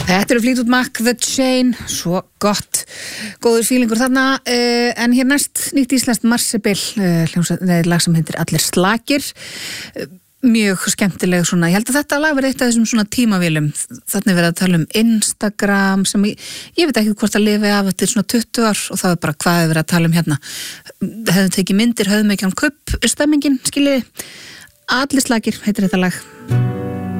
Þetta eru Fleetwood Mac, The Chain, svo gott, góður fílingur þarna, en hér næst nýtt íslenskt Marsibil, lag sem heitir Allir slakir, mjög skemmtileg svona, ég held að þetta lag verið eitt af þessum svona tímavélum, þannig verið að tala Instagram sem ég veit ekki hvort að lifi af þetta svona 20 ár og það bara hvað er verið að tala hérna, hefðum tekið myndir, höfðum ekki kupp stemmingin, skiljiði, Allir slakir heitir þetta lag.